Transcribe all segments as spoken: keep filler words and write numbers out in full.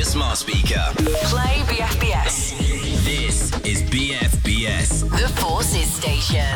your smart speaker. Play B F B S. This is B F B S. The Forces Station.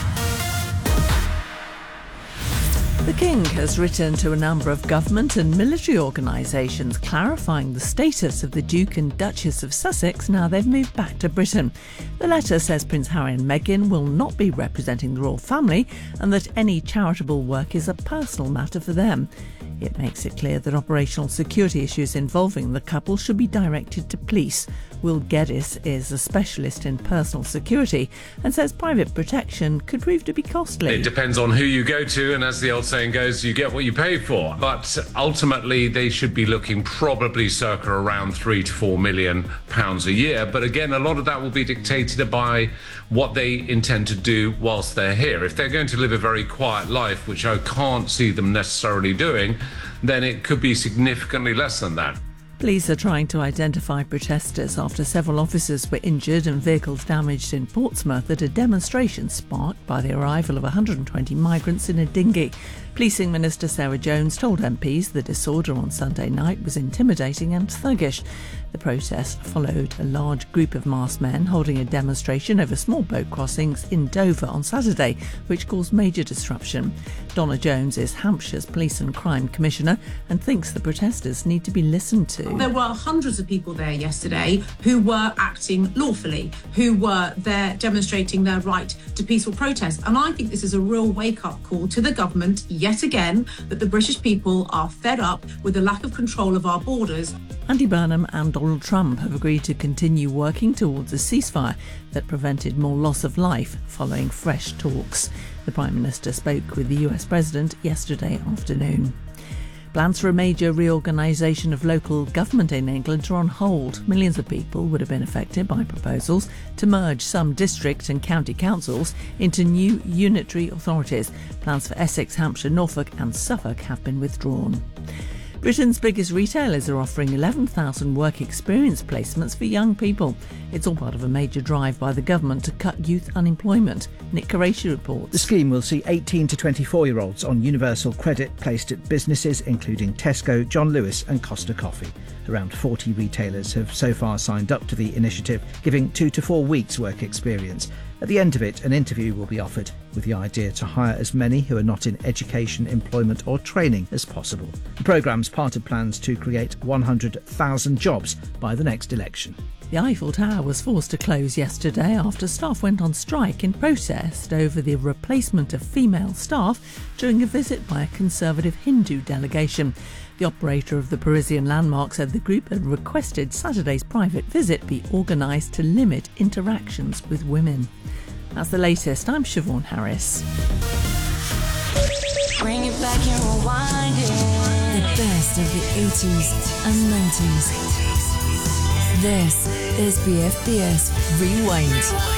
The King has written to a number of government and military organisations clarifying the status of the Duke and Duchess of Sussex now they've moved back to Britain. The letter says Prince Harry and Meghan will not be representing the royal family and that any charitable work is a personal matter for them. It makes it clear that operational security issues involving the couple should be directed to police. Will Geddes is a specialist in personal security and says private protection could prove to be costly. It depends on who you go to, and as the old saying goes, you get what you pay for. But ultimately, they should be looking probably circa around three to four million pounds a year. But again, a lot of that will be dictated by what they intend to do whilst they're here. If they're going to live a very quiet life, which I can't see them necessarily doing, then it could be significantly less than that. Police are trying to identify protesters after several officers were injured and vehicles damaged in Portsmouth at a demonstration sparked by the arrival of one hundred twenty migrants in a dinghy. Policing Minister Sarah Jones told M Ps the disorder on Sunday night was intimidating and thuggish. The protest followed a large group of masked men holding a demonstration over small boat crossings in Dover on Saturday, which caused major disruption. Donna Jones is Hampshire's Police and Crime Commissioner and thinks the protesters need to be listened to. There were hundreds of people there yesterday who were acting lawfully, who were there demonstrating their right to peaceful protest. And I think this is a real wake-up call to the government, yet again, that the British people are fed up with the lack of control of our borders. Andy Burnham and Donald Trump have agreed to continue working towards a ceasefire that prevented more loss of life following fresh talks. The Prime Minister spoke with the U S President yesterday afternoon. Plans for a major reorganisation of local government in England are on hold. Millions of people would have been affected by proposals to merge some district and county councils into new unitary authorities. Plans for Essex, Hampshire, Norfolk and Suffolk have been withdrawn. Britain's biggest retailers are offering eleven thousand work experience placements for young people. It's all part of a major drive by the government to cut youth unemployment. Nick Qureshi reports. The scheme will see eighteen to twenty-four-year-olds on universal credit placed at businesses including Tesco, John Lewis and Costa Coffee. Around forty retailers have so far signed up to the initiative, giving two to four weeks work experience. At the end of it, an interview will be offered, with the idea to hire as many who are not in education, employment or training as possible. The programme's part of plans to create one hundred thousand jobs by the next election. The Eiffel Tower was forced to close yesterday after staff went on strike in protest over the replacement of female staff during a visit by a conservative Hindu delegation. The operator of the Parisian landmark said the group had requested Saturday's private visit be organised to limit interactions with women. That's the latest. I'm Siobhan Harris. Bring it back and rewind it. The best of the eighties and nineties. This is B F B S Rewind.